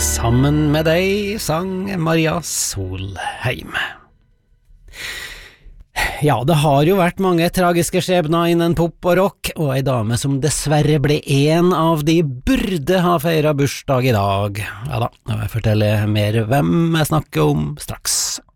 Sammen med deg, sang Maria Solheim. Ja, det har jo vært mange tragiske skjebner innen pop og rock, og ei dame som dessverre ble en av de burde ha feiret bursdag i dag. Ja da, jeg forteller mer hvem jeg snakker om straks.